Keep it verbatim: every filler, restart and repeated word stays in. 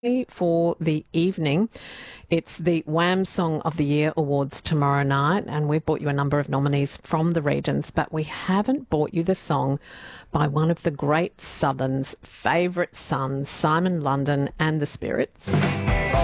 for the evening. It's the Wham Song of the Year Awards tomorrow night, and we've brought you a number of nominees from the regions, but we haven't brought you the song by one of the great Southern's favourite sons, Simon London and the Spirits.